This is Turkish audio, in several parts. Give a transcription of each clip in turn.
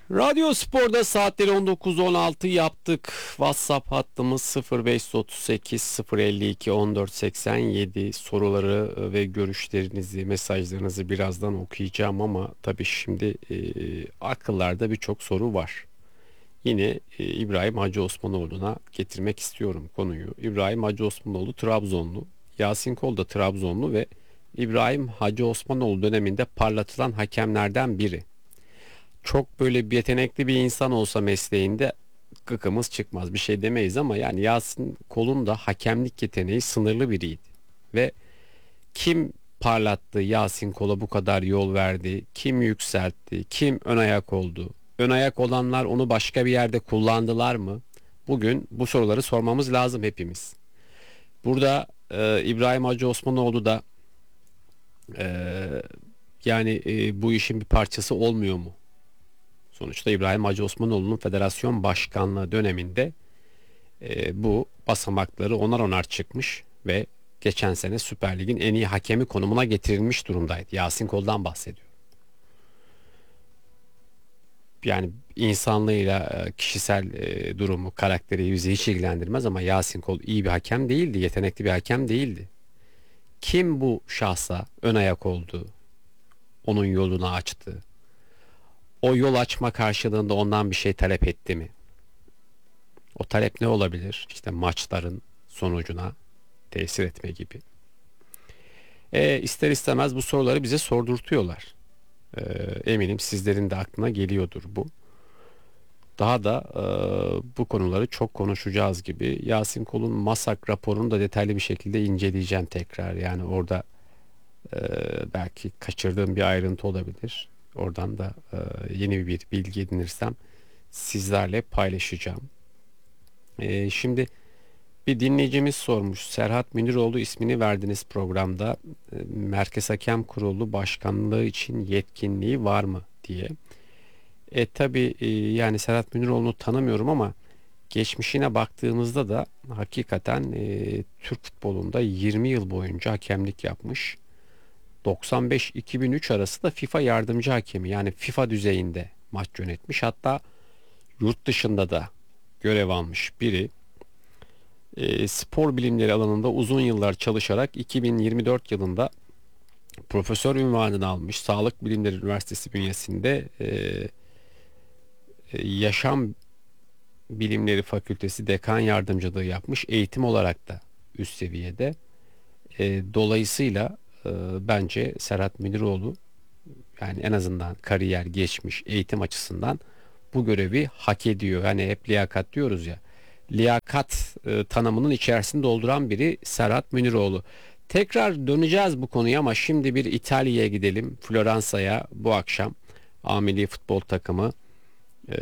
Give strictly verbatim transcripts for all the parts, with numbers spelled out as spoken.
Radyo Spor'da saatleri on dokuz on altı yaptık. WhatsApp hattımız sıfır beş otuz sekiz sıfır elli iki on dört seksen yedi. Soruları ve görüşlerinizi, mesajlarınızı birazdan okuyacağım ama tabii şimdi e, akıllarda birçok soru var. Yine e, İbrahim Hacı Osmanoğlu'na getirmek istiyorum konuyu. İbrahim Hacı Osmanoğlu Trabzonlu, Yasin Kol da Trabzonlu ve İbrahim Hacı Osmanoğlu döneminde parlatılan hakemlerden biri. Çok böyle bir yetenekli bir insan olsa mesleğinde gıkımız çıkmaz, bir şey demeyiz ama yani Yasin Kol'un da hakemlik yeteneği sınırlı biriydi. Ve kim parlattı Yasin Kol'a bu kadar yol verdi, kim yükseltti, kim ön ayak oldu, ön ayak olanlar onu başka bir yerde kullandılar mı? Bugün bu soruları sormamız lazım hepimiz. Burada e, İbrahim Hacı Osmanoğlu da e, yani e, bu işin bir parçası olmuyor mu? Sonuçta İbrahim Hacı Osmanoğlu'nun federasyon başkanlığı döneminde e, bu basamakları onar onar çıkmış ve geçen sene Süper Lig'in en iyi hakemi konumuna getirilmiş durumdaydı. Yasin Kol'dan bahsediyor. Yani insanlığıyla e, kişisel e, durumu, karakteri bizi hiç ilgilendirmez ama Yasin Kol iyi bir hakem değildi, yetenekli bir hakem değildi. Kim bu şahsa ön ayak oldu, onun yolunu açtı? O yol açma karşılığında ondan bir şey talep etti mi? O talep ne olabilir? İşte maçların sonucuna tesir etme gibi. E, ister istemez bu soruları bize sordurtuyorlar. E, eminim sizlerin de aklına geliyordur bu. Daha da e, bu konuları çok konuşacağız gibi. Yasin Kol'un MASAK raporunu da detaylı bir şekilde inceleyeceğim tekrar. Yani orada e, belki kaçırdığım bir ayrıntı olabilir. Oradan da e, yeni bir bilgi edinirsem sizlerle paylaşacağım. E, şimdi bir dinleyicimiz sormuş. Serhat Münüroğlu ismini verdiniz programda. E, Merkez Hakem Kurulu başkanlığı için yetkinliği var mı diye. E tabi e, yani Serhat Münüroğlu'nu tanımıyorum ama geçmişine baktığımızda da hakikaten e, Türk futbolunda yirmi yıl boyunca hakemlik yapmış. doksan beş iki bin üç arası da FIFA yardımcı hakemi, yani FIFA düzeyinde maç yönetmiş. Hatta yurt dışında da görev almış biri. E, spor bilimleri alanında uzun yıllar çalışarak iki bin yirmi dört yılında profesör unvanını almış. Sağlık Bilimleri Üniversitesi bünyesinde e, e, yaşam bilimleri fakültesi dekan yardımcılığı yapmış. Eğitim olarak da üst seviyede. E, dolayısıyla e, bence Serhat Münüroğlu, yani en azından kariyer, geçmiş, eğitim açısından bu görevi hak ediyor. Hani hep liyakat diyoruz ya. Liyakat e, tanımının içerisinde dolduran biri Serhat Münüroğlu. Tekrar döneceğiz bu konuya ama şimdi bir İtalya'ya gidelim. Floransa'ya bu akşam A Milli Futbol takımı e,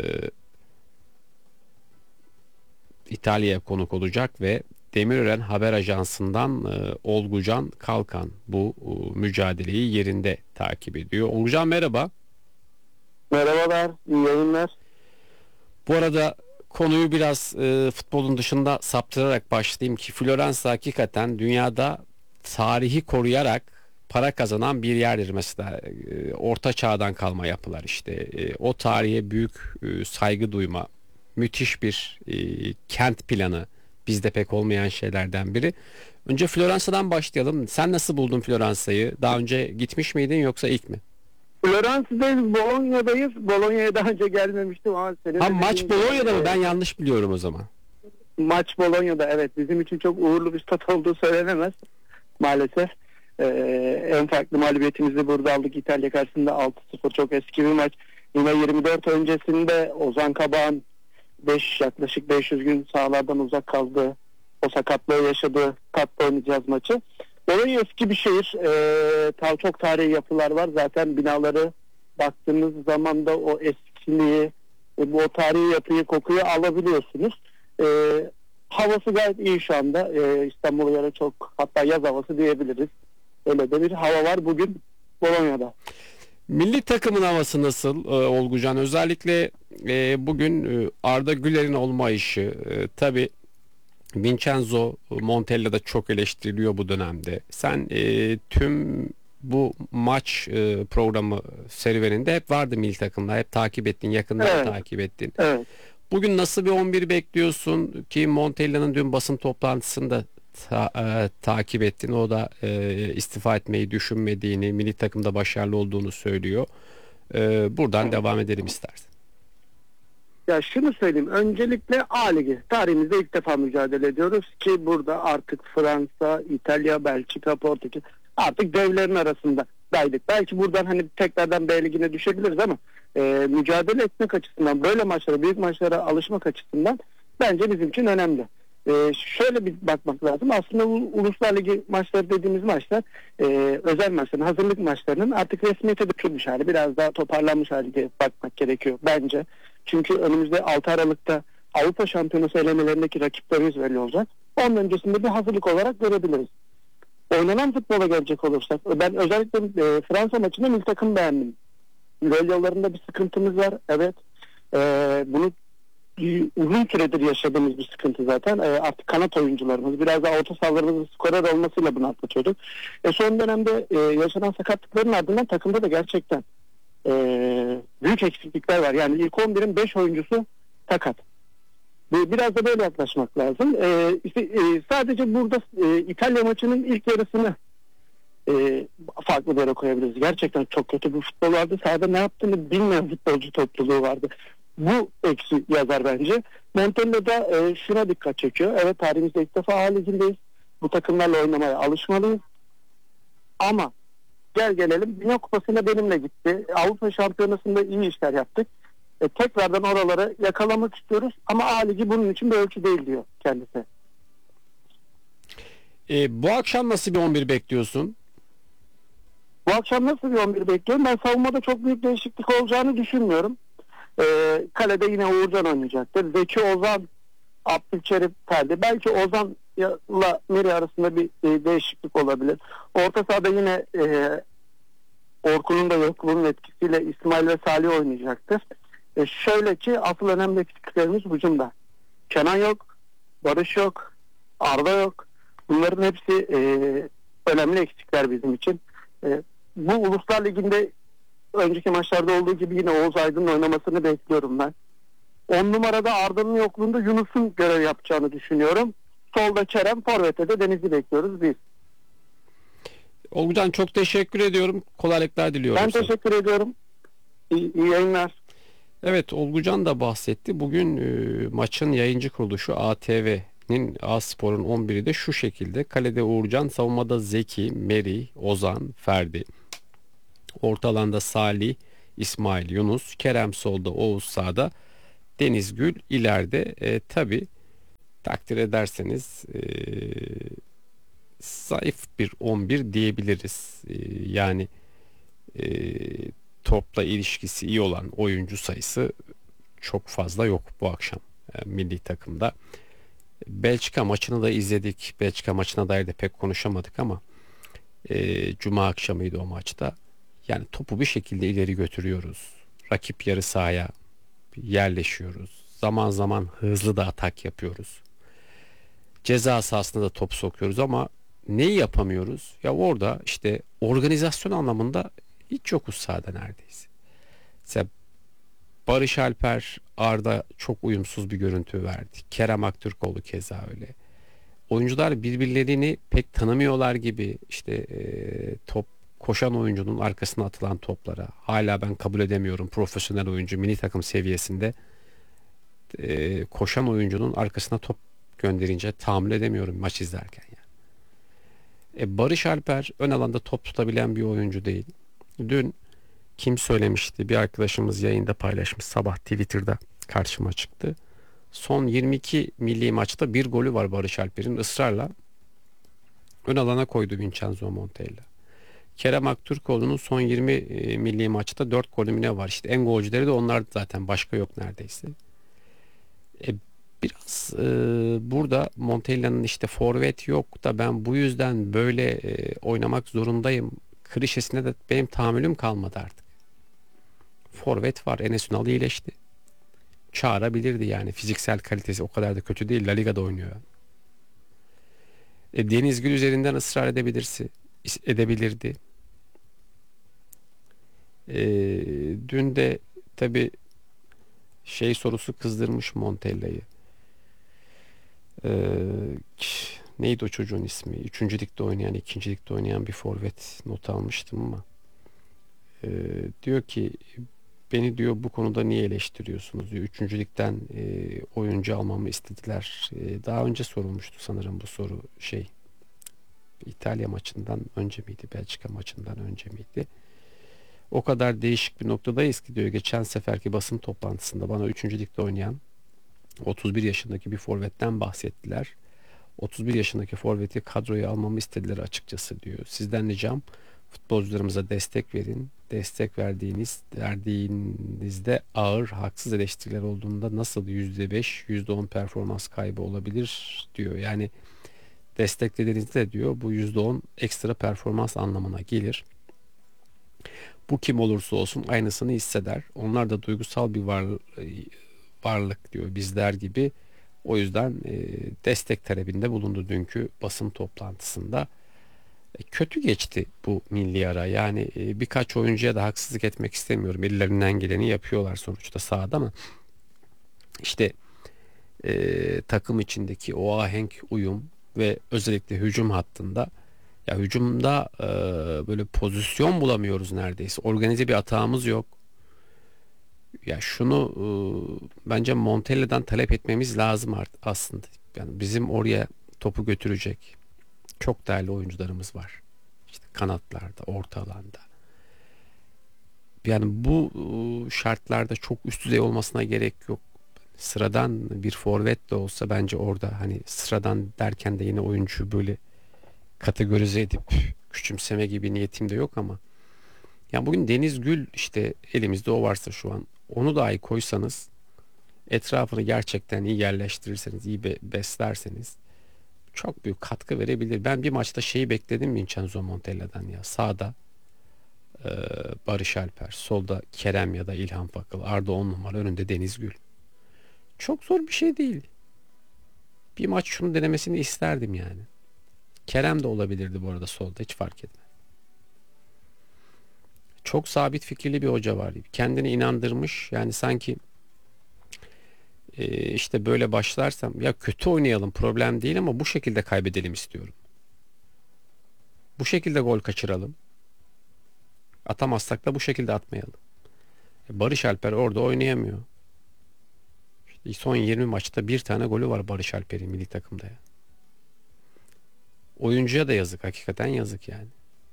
İtalya'ya konuk olacak ve Demirören Haber Ajansı'ndan e, Olgucan Kalkan bu e, mücadeleyi yerinde takip ediyor. Olgucan merhaba. Merhabalar, iyi yayınlar. Bu arada konuyu biraz e, futbolun dışında saptırarak başlayayım ki Floransa hakikaten dünyada tarihi koruyarak para kazanan bir yerdir. Mesela e, Orta Çağ'dan kalma yapılar işte. E, o tarihe büyük e, saygı duyma, müthiş bir e, kent planı bizde pek olmayan şeylerden biri. Önce Floransa'dan başlayalım. Sen nasıl buldun Floransa'yı? Daha önce gitmiş miydin yoksa ilk mi? Floransa'dayız, Bolonya'dayız. Bolonya'ya daha önce gelmemiştim ama senin Ha, de maç dediğin Bolonya'da mı? gibi, Ben e, yanlış biliyorum o zaman. maç Bolonya'da, evet, bizim için çok uğurlu bir stat olduğu söylenemez maalesef. Ee, en farklı mağlubiyetimizi burada aldık İtalya karşısında altı sıfır, çok eski bir maç. Yine yirmi dört öncesinde Ozan Kabak'ın beş yaklaşık beş yüz gün sahalardan uzak kaldığı, o sakatlığı yaşadığı statta oynayacağız maçı. Bologna eski bir şehir. Ee, ta- çok tarihi yapılar var. Zaten binaları baktığınız zaman da o eskiliği, e, bu o tarihi yapıyı, kokuyu alabiliyorsunuz. Ee, havası gayet iyi şu anda. Ee, İstanbul'a göre çok, hatta yaz havası diyebiliriz. Öyle de bir hava var bugün Bologna'da. Milli takımın havası nasıl e, Olgucan? Özellikle e, bugün e, Arda Güler'in olmayışı, e, tabii Vincenzo Montella da çok eleştiriliyor bu dönemde. Sen e, tüm bu maç e, programı serüveninde hep vardı milli takımda. Hep takip ettin, yakından Evet, takip ettin. evet. Bugün nasıl bir on bir bekliyorsun ki Montella'nın dün basın toplantısında ta- e, takip ettin. O da e, istifa etmeyi düşünmediğini, milli takımda başarılı olduğunu söylüyor. E, buradan devam edelim istersen. Ya şunu söyleyeyim. Öncelikle A Ligi. Tarihimizde ilk defa mücadele ediyoruz ki burada artık Fransa, İtalya, Belçika, Portekiz artık devlerin arasındaydık. Belki buradan hani tekrardan B Ligi'ne düşebiliriz ama e, mücadele etmek açısından, böyle maçlara, büyük maçlara alışmak açısından bence bizim için önemli. E, şöyle bir bakmak lazım. Aslında bu Uluslar Ligi maçları dediğimiz maçlar e, özel maçların, hazırlık maçlarının artık resmiyete dökülmüş hali, biraz daha toparlanmış hali diye bakmak gerekiyor bence. Çünkü önümüzde altı Aralık'ta Avrupa Şampiyonası elemelerindeki rakiplerimiz belli olacak. Onun öncesinde bir hazırlık olarak görebiliriz. Oynanan futbola gelecek olursak, ben özellikle e, Fransa maçında milli takım beğendim. Gol yollarında bir sıkıntımız var. Evet. E, bunu e, uzun süredir yaşadığımız bir sıkıntı zaten. E, artık kanat oyuncularımız, biraz daha orta sahalarımızın skorer olmasıyla bunu atlatıyorduk. E, son dönemde e, yaşanan sakatlıkların ardından takımda da gerçekten e, büyük eksiklikler var. Yani ilk on birin beş oyuncusu sakat. Biraz da böyle yaklaşmak lazım. E, işte, e, sadece burada e, İtalya maçının ilk yarısını e, farklı bir yere koyabiliriz. Gerçekten çok kötü bir futbol vardı. Sahada ne yaptığını bilmeyen futbolcu topluluğu vardı. Bu eksi yazar bence. Montella da e, şuna dikkat çekiyor. Evet, tarihimizde ilk defa A Ligi'ndeyiz. Bu takımlarla oynamaya alışmalıyız. Ama gel gelelim Dünya Kupası'na benimle gitti. Avrupa Şampiyonası'nda iyi işler yaptık. E, tekrardan oraları yakalamak istiyoruz. Ama A Ligi bunun için bir ölçü değil diyor kendisi. E, bu akşam nasıl bir on bir bekliyorsun? Bu akşam nasıl bir on bir bekliyorum? Ben savunmada çok büyük değişiklik olacağını düşünmüyorum. E, kalede yine Uğurcan oynayacaktır. Zeki Ozan, Abdülkerim Ferdi. Belki Ozan'la Meri arasında bir e, değişiklik olabilir. Orta sahada yine e, Orkun'un da yokluğunun etkisiyle İsmail ve Salih oynayacaktır. E, şöyle ki asıl önemli eksikliklerimiz hücumda. Kenan yok, Barış yok, Arda yok. Bunların hepsi e, önemli eksikler bizim için. E, bu Uluslar Ligi'nde önceki maçlarda olduğu gibi yine Oğuz Aydın'ın oynamasını bekliyorum ben. on numarada Arda'nın yokluğunda Yunus'un görev yapacağını düşünüyorum. Solda Kerem, forvette de Deniz'i bekliyoruz biz. Olgucan, çok teşekkür ediyorum. Kolaylıklar diliyorum Ben sana. teşekkür ediyorum. İyi, iyi yayınlar. Evet, Olgucan da bahsetti. Bugün e, maçın yayıncı kuruluşu A T V'nin A-Spor'un on biri de şu şekilde. Kalede Uğurcan, savunmada Zeki, Meri, Ozan, Ferdi. Orta alanda Salih, İsmail, Yunus, Kerem solda, Oğuz sağda, Deniz Gül ileride. E, tabi takdir ederseniz e, zayıf bir on bir diyebiliriz. E, yani e, topla ilişkisi iyi olan oyuncu sayısı çok fazla yok bu akşam e, milli takımda. Belçika maçını da izledik. Belçika maçına dair de pek konuşamadık ama e, Cuma akşamıydı o maçta. Yani topu bir şekilde ileri götürüyoruz. Rakip yarı sahaya yerleşiyoruz. Zaman zaman hızlı da atak yapıyoruz. Ceza sahasına da top sokuyoruz ama neyi yapamıyoruz? Ya orada işte organizasyon anlamında hiç yokuz sahada neredeyse. Mesela Barış Alper, Arda çok uyumsuz bir görüntü verdi. Kerem Aktürkoğlu keza öyle. Oyuncular birbirlerini pek tanımıyorlar gibi, işte e, top koşan oyuncunun arkasına atılan toplara hala ben kabul edemiyorum. Profesyonel oyuncu milli takım seviyesinde e, koşan oyuncunun arkasına top gönderince tahammül edemiyorum maç izlerken yani. E, Barış Alper ön alanda top tutabilen bir oyuncu değil. Dün kim söylemişti? Bir arkadaşımız yayında paylaşmış, sabah Twitter'da karşıma çıktı. Son yirmi iki milli maçta bir golü var Barış Alper'in, ısrarla ön alana koydu Vincenzo Montella. Kerem Aktürkoğlu'nun son yirmi e, milli maçta dört golü mü ne var? İşte en golcüleri de onlar zaten, başka yok neredeyse. E, biraz e, burada Montella'nın işte forvet yok da ben bu yüzden böyle e, oynamak zorundayım klişesine de benim tahammülüm kalmadı artık. Forvet var. Enes Ünal iyileşti. Çağırabilirdi yani. Fiziksel kalitesi o kadar da kötü değil. La Liga'da oynuyor. E, Deniz Gül üzerinden ısrar edebilirsi, edebilirdi. Ee, Dün de tabii şey sorusu kızdırmış Montella'yı. Ee, Neydi o çocuğun ismi? Üçüncü ligde oynayan, ikinci ligde oynayan bir forvet, not almıştım ama. Ee, Diyor ki beni diyor bu konuda niye eleştiriyorsunuz diyor. Üçüncü ligden e, oyuncu almamı istediler. E, daha önce sorulmuştu sanırım bu soru, şey, İtalya maçından önce miydi, Belçika maçından önce miydi? O kadar değişik bir noktadayız ki diyor. Geçen seferki basın toplantısında bana üçüncü ligde oynayan otuz bir yaşındaki bir forvetten bahsettiler. otuz bir yaşındaki forveti kadroya almamı istediler açıkçası diyor. Sizden ricam futbolcularımıza destek verin. Destek verdiğiniz verdiğinizde ağır haksız eleştiriler olduğunda nasıl yüzde beş yüzde on performans kaybı olabilir diyor. Yani desteklediğinizde diyor bu yüzde on ekstra performans anlamına gelir. Bu kim olursa olsun aynısını hisseder. Onlar da duygusal bir var, varlık diyor bizler gibi. O yüzden e, destek talebinde bulundu dünkü basın toplantısında. E, kötü geçti bu milli ara. Yani e, birkaç oyuncuya da haksızlık etmek istemiyorum. Ellerinden geleni yapıyorlar sonuçta sahada ama işte e, takım içindeki o ahenk, uyum ve özellikle hücum hattında, ya hücumda e, böyle pozisyon bulamıyoruz neredeyse. Organize bir atağımız yok. Ya şunu e, bence Montella'dan talep etmemiz lazım art aslında. Yani bizim oraya topu götürecek çok değerli oyuncularımız var. İşte kanatlarda, orta alanda. Yani bu e, şartlarda çok üst düzey olmasına gerek yok. Sıradan bir forvet de olsa bence orada, hani sıradan derken de yine oyuncu böyle kategorize edip küçümseme gibi niyetim de yok ama ya bugün Deniz Gül, işte elimizde o varsa şu an, onu dahi koysanız, etrafını gerçekten iyi yerleştirirseniz, iyi be- beslerseniz çok büyük katkı verebilir. Ben bir maçta şeyi bekledim Vincenzo Montella'dan ya. Sağda e, Barış Alper, solda Kerem ya da İlhan Fakıl, Arda on numara, önünde Deniz Gül. Çok zor bir şey değil. Bir maç şunu denemesini isterdim yani. Kerem de olabilirdi bu arada solda, hiç fark etmez. Çok sabit fikirli bir hoca var. Kendini inandırmış. Yani sanki e, işte böyle başlarsam, ya kötü oynayalım problem değil ama bu şekilde kaybedelim istiyorum. Bu şekilde gol kaçıralım. Atamazsak da bu şekilde atmayalım. E, Barış Alper orada oynayamıyor. İşte son yirmi maçta bir tane golü var Barış Alper'in milli takımda ya. Oyuncuya da yazık. Hakikaten yazık yani.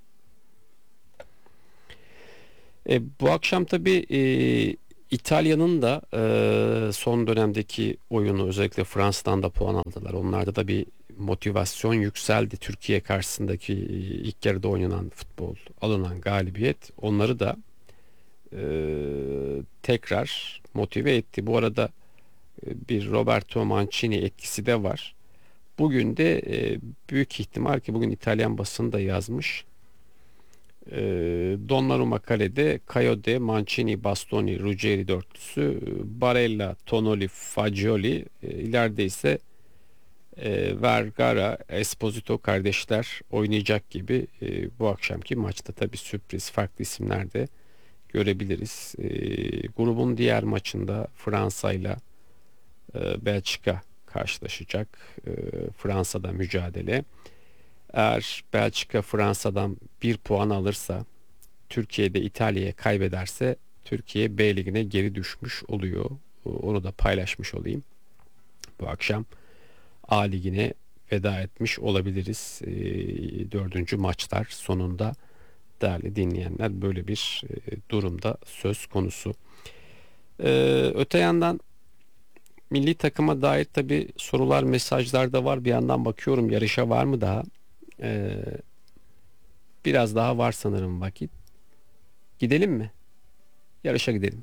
E, bu akşam tabii e, İtalya'nın da e, son dönemdeki oyunu, özellikle Fransa'dan da puan aldılar. Onlarda da bir motivasyon yükseldi. Türkiye karşısındaki e, ilk yarıda oynanan futbol, alınan galibiyet onları da e, tekrar motive etti. Bu arada e, bir Roberto Mancini etkisi de var. Bugün de e, büyük ihtimal ki bugün İtalyan basını da yazmış. E, Donnarumma kalede, Kayode, Mancini, Bastoni, Ruggeri dörtlüsü, Barella, Tonoli, Fagioli, e, ileride ise e, Vergara, Esposito kardeşler oynayacak gibi. E, bu akşamki maçta tabii sürpriz farklı isimler de görebiliriz. E, grubun diğer maçında Fransa ile e, Belçika karşılaşacak. E, Fransa'da mücadele. Eğer Belçika Fransa'dan bir puan alırsa, Türkiye'de İtalya'ya kaybederse Türkiye B ligine geri düşmüş oluyor. Onu da paylaşmış olayım. Bu akşam A ligine veda etmiş olabiliriz. E, dördüncü maçlar sonunda değerli dinleyenler, böyle bir e, durumda söz konusu. E, öte yandan milli takıma dair tabi sorular, mesajlar da var. Bir yandan bakıyorum, yarışa var mı daha? Ee, Biraz daha var sanırım vakit. Gidelim mi? Yarışa gidelim.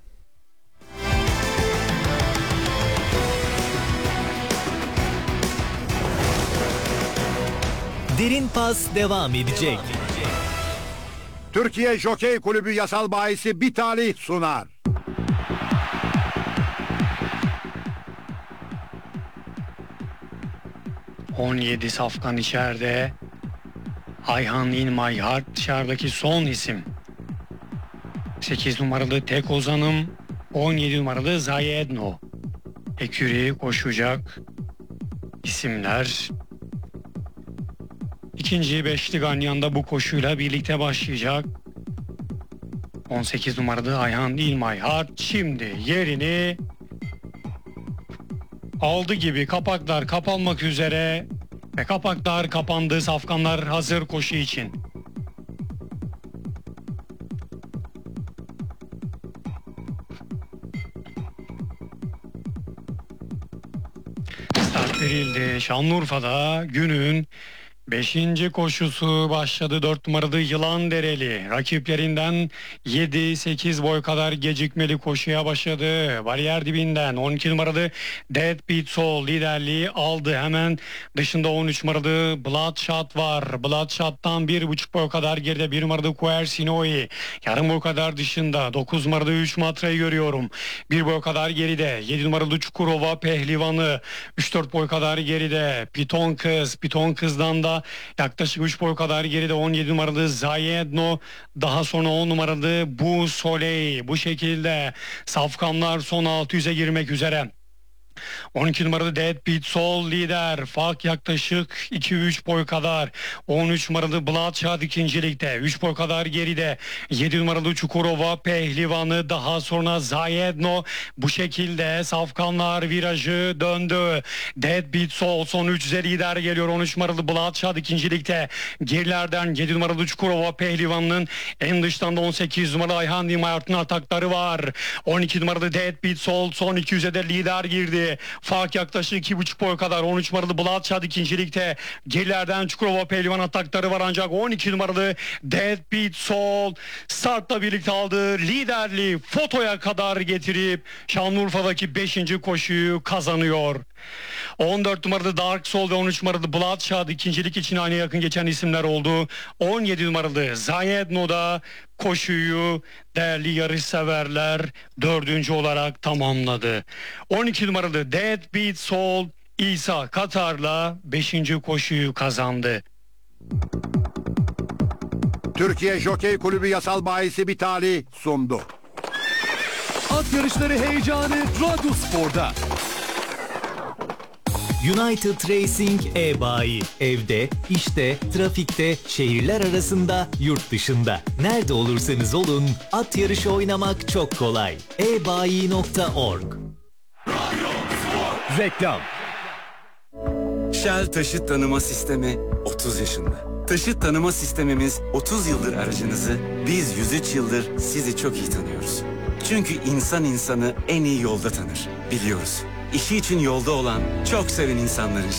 Derin Pas devam edecek. Türkiye Jokey Kulübü yasal bahisi bir talih sunar. on yedi safkan içeride. Ayhan İlmay Harp dışarıdaki son isim. sekiz numaralı Tek Ozanım, on yedi numaralı Zayedno. Eküri koşacak isimler. İkinci beşli Ganyan'da bu koşuyla birlikte başlayacak. on sekiz numaralı Ayhan İlmay Hart şimdi yerini aldı gibi, kapaklar kapanmak üzere ve kapaklar kapandı. Safkanlar hazır koşu için. Start verildi. Şanlıurfa'da günün beşinci koşusu başladı. dört numaralı Yılan Dereli rakiplerinden yedi sekiz boy kadar gecikmeli koşuya başladı. Bariyer dibinden on iki numaralı Dead Beat Soul liderliği aldı. Hemen dışında on üç numaralı Bloodshot var. Bloodshot'tan bir buçuk boy kadar geride bir numaralı Quercinoi. Yarım boy kadar dışında dokuz numaralı üç Matra'yı görüyorum. bir boy kadar geride yedi numaralı Çukurova Pehlivanı. üç dört boy kadar geride Piton Kız. Piton Kız'dan da yaklaşık üç boy kadar geride on yedi numaralı Zayedno, daha sonra on numaralı Bu Soleil. Bu şekilde safkanlar son altı yüze girmek üzere. on iki numaralı Dead Beat Soul lider. Fark yaklaşık iki üç boy kadar. on üç numaralı Bloodshot ikincilikte. üç boy kadar geride. yedi numaralı Çukurova Pehlivanı, daha sonra Zayedno. Bu şekilde safkanlar virajı döndü. Dead Beat Soul son üç yüze lider geliyor. on üç numaralı Bloodshot ikincilikte. Gerilerden yedi numaralı Çukurova Pehlivanı'nın, en dıştan da on sekiz numaralı Ayhan Dimayart'ın atakları var. on iki numaralı Dead Beat Soul son iki yüze de lider girdi. Fark yaklaşık iki buçuk boy kadar. on üç numaralı Bloodshot ikincilikte. Gerilerden Çukurova Pehlivan atakları var, ancak on iki numaralı Dead Beat Soul startla birlikte aldı. Liderliği fotoya kadar getirip Şanlıurfa'daki beşinci koşuyu kazanıyor. on dört numaralı Dark Soul ve on üç numaralı Bloodshot ikincilik için aynı yakın geçen isimler oldu. on yedi numaralı Zayedno da koşuyu değerli yarışseverler dördüncü olarak tamamladı. on iki numaralı Dead Beat Soul İsa Katar'la beşinci koşuyu kazandı. Türkiye Jokey Kulübü Yasal Bayisi Bitali sundu. At yarışları heyecanı Radyospor'da. United Racing e-bayi. Evde, işte, trafikte, şehirler arasında, yurt dışında. Nerede olursanız olun, at yarışı oynamak çok kolay. e bayi nokta org. Reklam. Shell Taşıt Tanıma Sistemi otuz yaşında. Taşıt tanıma sistemimiz otuz yıldır aracınızı, biz yüz üç yıldır sizi çok iyi tanıyoruz. Çünkü insan insanı en iyi yolda tanır, biliyoruz. İşi için yolda olan, çok seven insanların